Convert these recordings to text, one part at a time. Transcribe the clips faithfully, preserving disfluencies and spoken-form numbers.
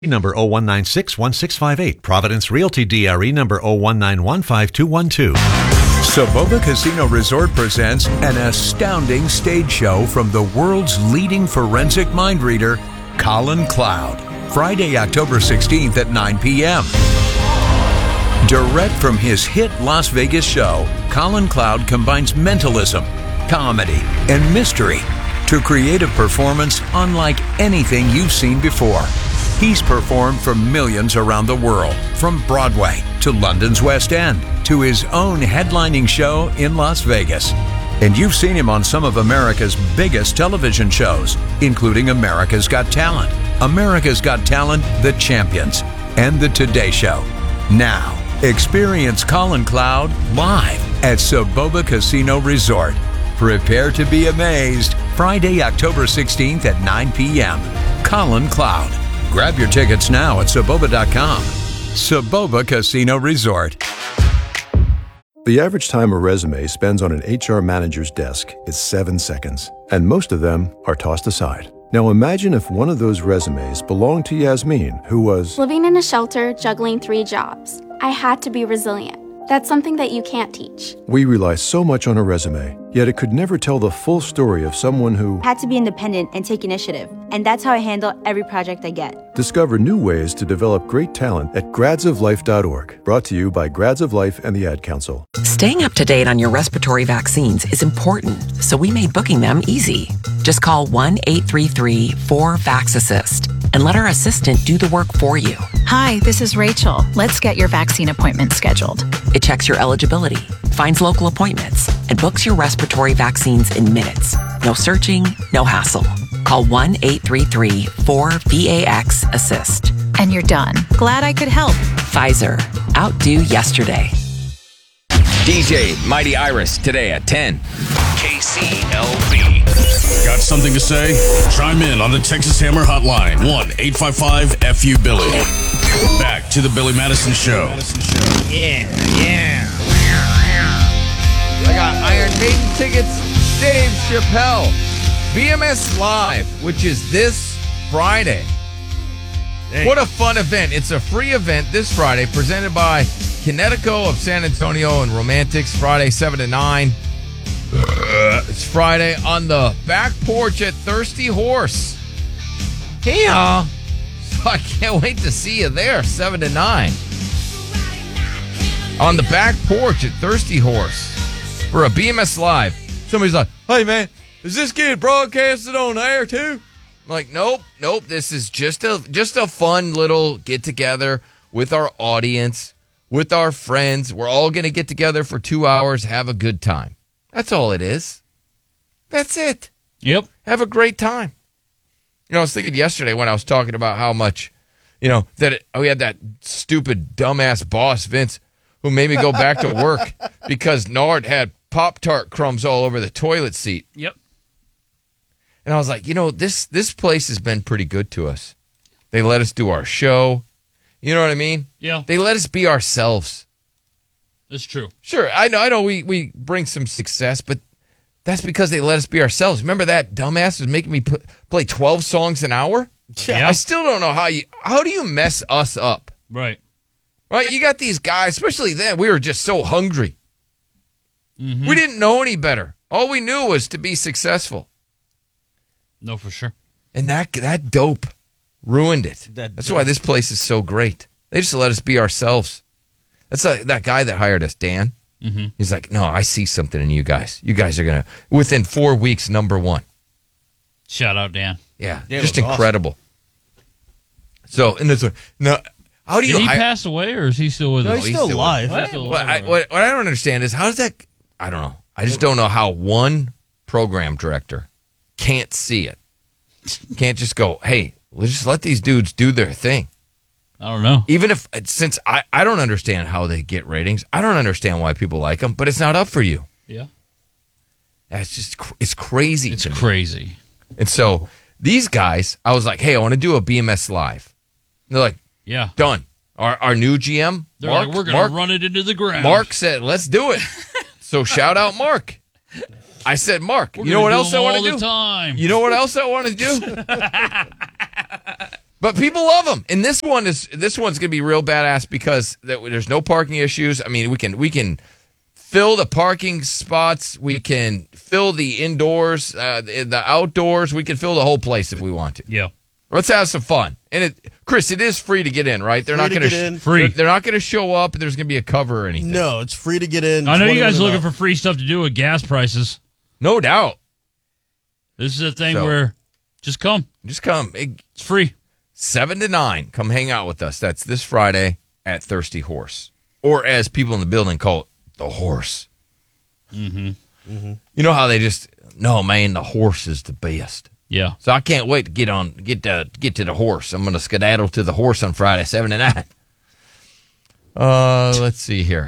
Number zero one nine six one six five eight. Providence Realty D R E number zero one nine one five two one two. Soboba Casino Resort presents an astounding stage show from the world's leading forensic mind reader, Colin Cloud. Friday, October sixteenth at nine p.m. Direct from his hit Las Vegas show, Colin Cloud combines mentalism, comedy, and mystery to create a performance unlike anything you've seen before. He's performed for millions around the world, from Broadway to London's West End to his own headlining show in Las Vegas. And you've seen him on some of America's biggest television shows, including America's Got Talent, America's Got Talent, The Champions, and The Today Show. Now, experience Colin Cloud live at Soboba Casino Resort. Prepare to be amazed. Friday, October sixteenth at nine p.m. Colin Cloud. Grab your tickets now at Soboba dot com. Soboba Casino Resort. The average time a resume spends on an H R manager's desk is seven seconds, and most of them are tossed aside. Now imagine if one of those resumes belonged to Yasmin, who was living in a shelter, juggling three jobs. I had to be resilient. That's something that you can't teach. We rely so much on a resume, yet it could never tell the full story of someone who had to be independent and take initiative. And that's how I handle every project I get. Discover new ways to develop great talent at grads of life dot org. Brought to you by Grads of Life and the Ad Council. Staying up to date on your respiratory vaccines is important, so we made booking them easy. Just call one eight three three four vax assist and let our assistant do the work for you. Hi, this is Rachel. Let's get your vaccine appointment scheduled. It checks your eligibility, finds local appointments, and books your respiratory vaccines in minutes. No searching, no hassle. Call one eight three three four vax assist. And you're done. Glad I could help. Pfizer. Outdo yesterday. D J Mighty Iris today at ten. K C L V. Got something to say? Chime in on the Texas Hammer Hotline. one eight five five F U Billy. Back to the Billy Madison Show. Yeah, yeah. I got Iron Maiden tickets. Dave Chappelle. B M S Live, which is this Friday. Dang. What a fun event. It's a free event this Friday presented by Kinetico of San Antonio and Romantics. Friday, seven to nine. It's Friday on the back porch at Thirsty Horse. Yeah. So I can't wait to see you there, seven to nine. On the back porch at Thirsty Horse for a B M S Live. Somebody's like, hey, man, is this getting broadcasted on air, too? I'm like, nope, nope. This is just a just a fun little get-together with our audience, with our friends. We're all going to get together for two hours, have a good time. That's all it is. That's it. Yep. Have a great time. You know, I was thinking yesterday when I was talking about how much, you know, that it, we had that stupid, dumbass boss, Vince, who made me go back to work because Nard had Pop-Tart crumbs all over the toilet seat. Yep. And I was like, you know, this this place has been pretty good to us. They let us do our show. You know what I mean? Yeah. They let us be ourselves. That's true. Sure, I know I know we, we bring some success, but that's because they let us be ourselves. Remember that dumbass was making me put, play twelve songs an hour? Yeah. I still don't know how you how do you mess us up? Right. Right? You got these guys, especially then, we were just so hungry. Mm-hmm. We didn't know any better. All we knew was to be successful. No, for sure. And that that dope ruined it. That That's dope. why this place is so great. They just let us be ourselves. That's like that guy that hired us, Dan. Mm-hmm. He's like, no, I see something in you guys. You guys are going to, within four weeks, number one. Shout out, Dan. Yeah, Yeah, just it was incredible. So, and this one, no, how do Did you... he hi- pass away, or is he still with No, us? he's still alive. He's still What, alive. I, what, what I don't understand is how does that, I don't know. I just don't know how one program director can't see it. Can't just go, hey, let's just let these dudes do their thing. I don't know. Even if, since I, I don't understand how they get ratings, I don't understand why people like them, but it's not up for you. Yeah. That's just, cr- it's crazy. It's to me. crazy. And so these guys, I was like, hey, I want to do a B M S Live. And they're like, Yeah. done. Our our new G M, They're Mark, like, we're going Mark, to run it into the ground. Mark said, let's do it. So shout out Mark. I said, Mark, We're you know gonna what do else them I want all to the do? time. You know what else I want to do? But people love them, and this one is this one's gonna be real badass because there's no parking issues. I mean, we can we can fill the parking spots, we can fill the indoors, uh, the, the outdoors, we can fill the whole place if we want to. Yeah, let's have some fun. And it, Chris, it is free to get in, right? They're Free not to gonna get in. sh- Free. They're, they're not gonna show up, and there's gonna be a cover or anything. No, it's free to get in. I know you guys are twenty-one looking and for free stuff to do with gas prices. No doubt. This is a thing So- where just come, Just come. It, it's free. Seven to nine. Come hang out with us. That's this Friday at Thirsty Horse, or as people in the building call it, the Horse. Mm-hmm. Mm-hmm. You know how they just no man, the Horse is the best. Yeah. So I can't wait to get on, get to get to the Horse. I'm going to skedaddle to the Horse on Friday, seven to nine. Uh, let's see here.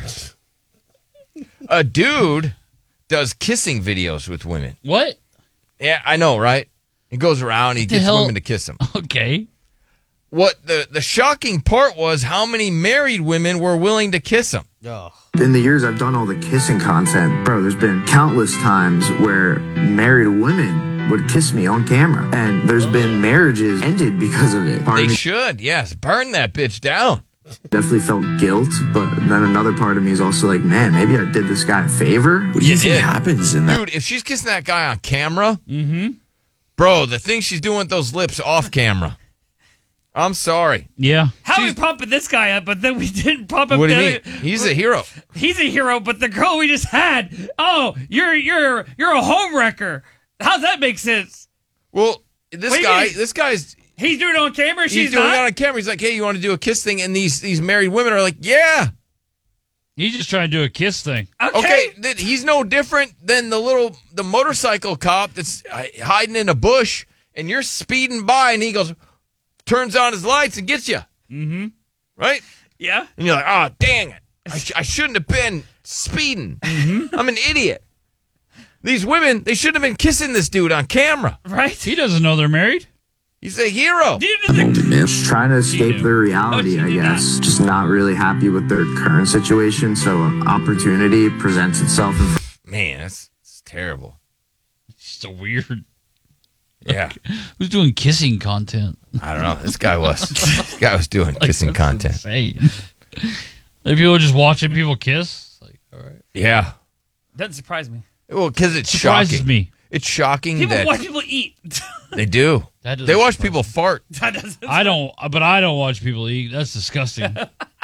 A dude does kissing videos with women. What? Yeah, I know, right? He goes around, he What the gets hell? women to kiss him. Okay. What the the shocking part was how many married women were willing to kiss him. Oh. In the years I've done all the kissing content, bro, there's been countless times where married women would kiss me on camera. And there's been marriages ended because of it. Part They of me should, yes. Burn that bitch down. definitely felt guilt, but then another part of me is also like, man, maybe I did this guy a favor. What do you think happens in that? Dude, if she's kissing that guy on camera, Mm-hmm. bro, the thing she's doing with those lips off camera. I'm sorry. Yeah. How are we pumping this guy up, but then we didn't pump him What do you the mean? other- He's a hero. He's a hero, but the girl we just had, oh, you're you're you're a home wrecker. How's that make sense? Well, this What do you guy, mean? this guy's He's doing it on camera. he's She's doing not. it on camera. He's like, hey, you want to do a kiss thing? And these these married women are like, yeah. He's just trying to do a kiss thing. Okay. Okay, th- he's no different than the little the motorcycle cop that's uh, hiding in a bush, and you're speeding by, and he goes, turns on his lights and gets you. Mm-hmm. Right? Yeah. And you're like, oh, dang it. I, sh- I shouldn't have been speeding. I'm an idiot. These women, they shouldn't have been kissing this dude on camera. Right? He doesn't know they're married. He's a hero. Just trying to escape their reality, No, I she did guess. Just not really happy with their current situation, so opportunity presents itself. In- Man, that's, that's terrible. So weird. Yeah. Who's doing kissing content? I don't know. This guy was. This guy was doing kissing That's content. insane. Like people just watching people kiss. Like, all right. Yeah. Doesn't surprise me. Well, because it's Surprises shocking. me. It's shocking People that watch people eat. they do. That doesn't They watch surprise people fart. That doesn't. I don't, but I don't watch people eat. That's disgusting.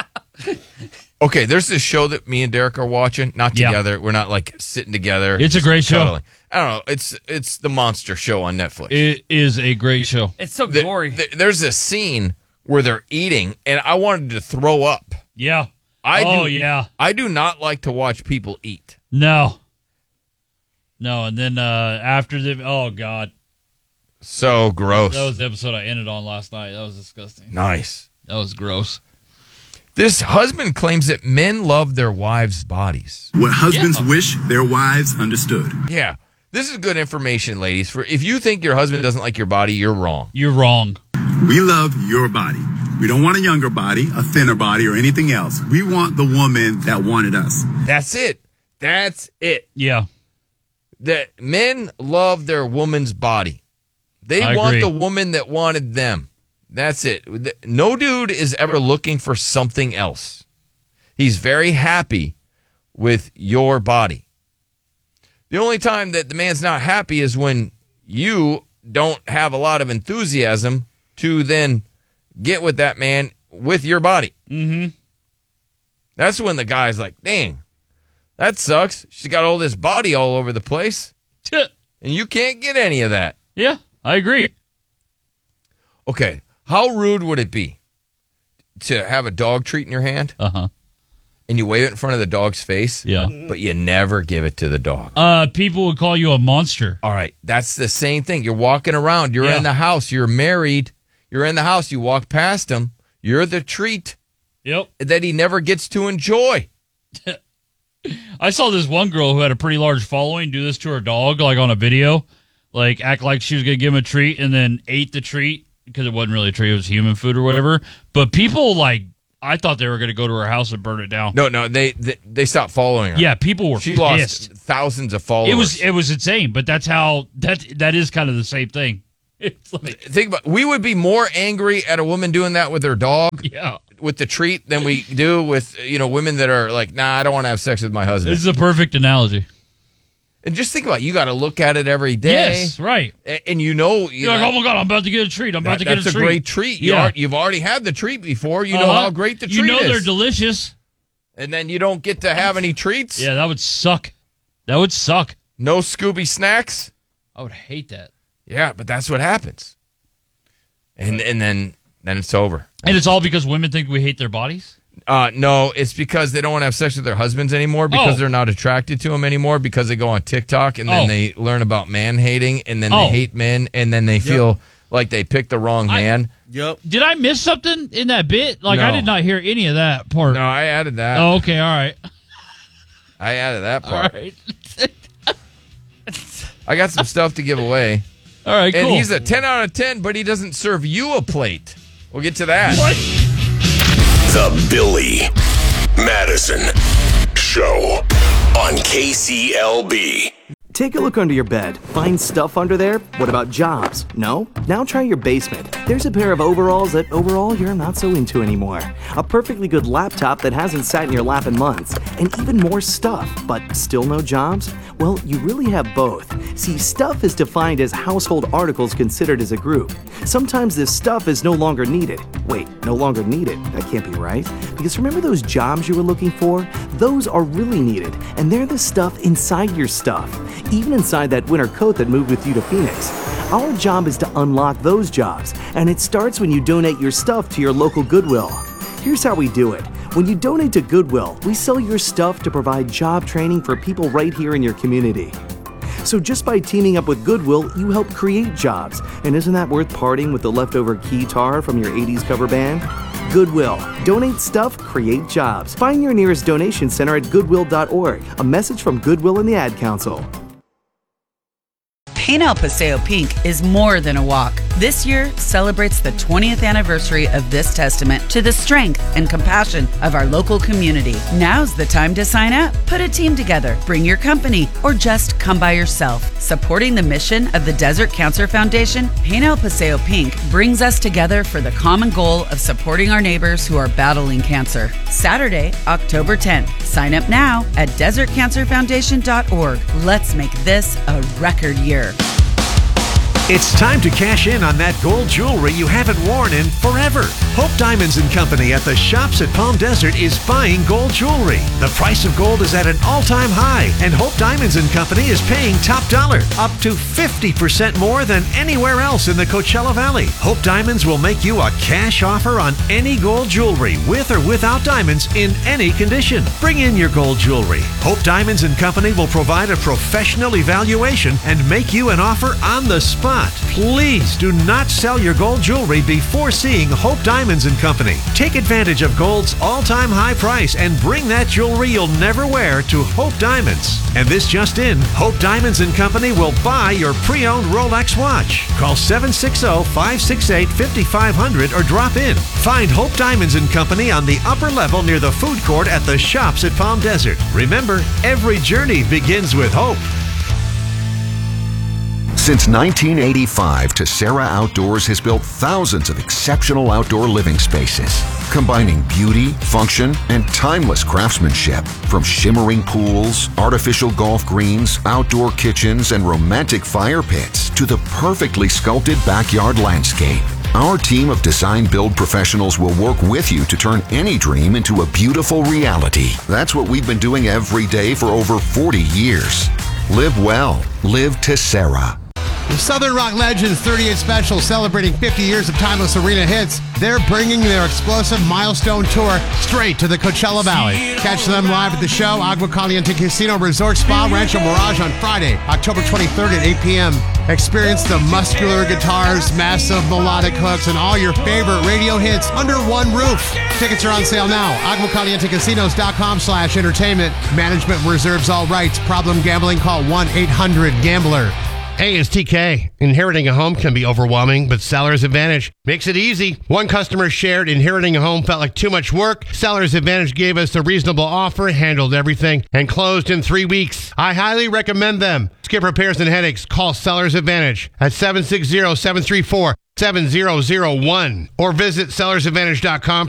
Okay, there's this show that me and Derek are watching. Not Yeah. together. We're not like sitting together. It's a just great show. cuddling. I don't know. It's it's the Monster Show on Netflix. It is a great show. It's so The- gory. the- there's a scene where they're eating, and I wanted to throw up. Yeah. I oh, do, yeah. I do not like to watch people eat. No. No, and then uh after the, oh, God. So gross. That was the episode I ended on last night. That was disgusting. Nice. That was gross. This husband claims that men love their wives' bodies. What husbands Yeah. wish their wives understood. Yeah. This is good information, ladies. For if you think your husband doesn't like your body, you're wrong. You're wrong. We love your body. We don't want a younger body, a thinner body, or anything else. We want the woman that wanted us. That's it. That's it. Yeah. That men love their woman's body. They I want agree. the woman that wanted them. That's it. No dude is ever looking for something else. He's very happy with your body. The only time that the man's not happy is when you don't have a lot of enthusiasm to then get with that man with your body. Mm-hmm. That's when the guy's like, dang, that sucks. She's got all this body all over the place, and you can't get any of that. Yeah, I agree. Okay, how rude would it be to have a dog treat in your hand? Uh-huh. And you wave it in front of the dog's face? Yeah. But you never give it to the dog. Uh, people would call you a monster. All right, that's the same thing. You're walking around. You're Yeah. in the house. You're married. You're in the house. You walk past him. You're the treat Yep. that he never gets to enjoy. I saw this one girl who had a pretty large following do this to her dog, like on a video, like act like she was going to give him a treat and then ate the treat because it wasn't really a treat, it was human food or whatever. But people, like, I thought they were going to go to her house and burn it down. No, no, they they, they stopped following her. Yeah, people were She pissed. lost thousands of followers. It was it was insane, but that's how that that is kind of the same thing. It's like, think about, we would be more angry at a woman doing that with her dog, yeah, with the treat, than we do with, you know, women that are like, nah, I don't want to have sex with my husband. This is a perfect analogy. And just think about it. You got to look at it every day. Yes, right. And you know, you You're know, like, oh my God, I'm about to get a treat. I'm about that, to get a that's treat. a great treat. You Yeah. are, you've already had the treat before. You know Uh-huh. how great the treat is. You know they're delicious. And then you don't get to have any treats. Yeah, that would suck. That would suck. No Scooby snacks. I would hate that. Yeah, but that's what happens. And and then then it's over. And it's all because women think we hate their bodies? Uh, no, it's because they don't want to have sex with their husbands anymore, because Oh. they're not attracted to them anymore, because they go on TikTok and then Oh. they learn about man hating, and then Oh. they hate men, and then they feel like they picked the wrong man. Yep. Did I miss something in that bit? Like, I No. did not hear any of that part. No, I added that. Oh, okay, all right. I added that All part. right. I got some stuff to give away. All right, cool. And he's a ten out of ten, but he doesn't serve you a plate. We'll get to that. What? The Billy Madison Show on K C L B. Take a look under your bed. Find stuff under there? What about jobs? No? Now try your basement. There's a pair of overalls that overall you're not so into anymore. A perfectly good laptop that hasn't sat in your lap in months. And even more stuff, but still no jobs? Well, you really have both. See, stuff is defined as household articles considered as a group. Sometimes this stuff is no longer needed. Wait, no longer needed? That can't be right. Because remember those jobs you were looking for? Those are really needed, and they're the stuff inside your stuff. Even inside that winter coat that moved with you to Phoenix. Our job is to unlock those jobs, and it starts when you donate your stuff to your local Goodwill. Here's how we do it. When you donate to Goodwill, we sell your stuff to provide job training for people right here in your community. So just by teaming up with Goodwill, you help create jobs. And isn't that worth parting with the leftover keytar from your eighties cover band? Goodwill. Donate stuff, create jobs. Find your nearest donation center at goodwill dot org. A message from Goodwill and the Ad Council. Paint El Paseo Pink is more than a walk. This year celebrates the twentieth anniversary of this testament to the strength and compassion of our local community. Now's the time to sign up. Put a team together, bring your company, or just come by yourself. Supporting the mission of the Desert Cancer Foundation, Paint El Paseo Pink brings us together for the common goal of supporting our neighbors who are battling cancer. Saturday, October tenth. Sign up now at desert cancer foundation dot org. Let's make this a record year. It's time to cash in on that gold jewelry you haven't worn in forever. Hope Diamonds and Company at the Shops at Palm Desert is buying gold jewelry. The price of gold is at an all-time high, and Hope Diamonds and Company is paying top dollar, up to fifty percent more than anywhere else in the Coachella Valley. Hope Diamonds will make you a cash offer on any gold jewelry, with or without diamonds, in any condition. Bring in your gold jewelry. Hope Diamonds and Company will provide a professional evaluation and make you an offer on the spot. Please do not sell your gold jewelry before seeing Hope Diamonds and Company. Take advantage of gold's all-time high price and bring that jewelry you'll never wear to Hope Diamonds. And this just in, Hope Diamonds and Company will buy your pre-owned Rolex watch. Call seven six zero, five six eight, five five zero zero or drop in. Find Hope Diamonds and Company on the upper level near the food court at the Shops at Palm Desert. Remember, every journey begins with hope. Since nineteen eighty-five, Tessera Outdoors has built thousands of exceptional outdoor living spaces, combining beauty, function, and timeless craftsmanship. From shimmering pools, artificial golf greens, outdoor kitchens, and romantic fire pits, to the perfectly sculpted backyard landscape. Our team of design-build professionals will work with you to turn any dream into a beautiful reality. That's what we've been doing every day for over forty years. Live well. Live Tessera. The Southern Rock Legends thirty-eight Special, celebrating fifty years of timeless arena hits. They're bringing their explosive milestone tour straight to the Coachella Valley. Catch them live at the show, Agua Caliente Casino Resort Spa, Rancho Mirage on Friday, October twenty-third at eight p.m. Experience the muscular guitars, massive melodic hooks, and all your favorite radio hits under one roof. Tickets are on sale now. agua caliente casinos dot com slash entertainment. Management reserves all rights. Problem gambling? Call one eight hundred gambler. Hey, it's T K. Inheriting a home can be overwhelming, but Seller's Advantage makes it easy. One customer shared inheriting a home felt like too much work. Seller's Advantage gave us a reasonable offer, handled everything, and closed in three weeks. I highly recommend them. Skip repairs and headaches. Call Seller's Advantage at seven six zero, seven three four, seven zero zero one or visit sellers advantage dot com.